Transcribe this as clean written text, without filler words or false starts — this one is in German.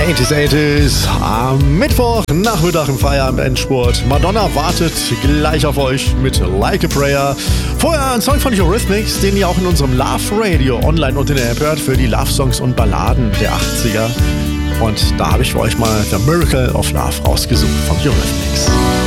80s, 80s, am Mittwoch, Nachmittag im Feierabend-Endspurt. Madonna wartet gleich auf euch mit Like a Prayer. Vorher ein Song von Eurythmics, den ihr auch in unserem Love Radio online und in der App hört für die Love-Songs und Balladen der 80er. Und da habe ich für euch mal The Miracle of Love rausgesucht von Eurythmics.